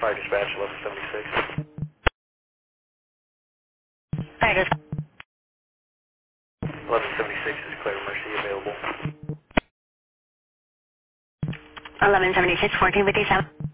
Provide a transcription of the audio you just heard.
Fire dispatch 1176. Fire dispatch 1176 is Claire Mercy available. 1176, 1457.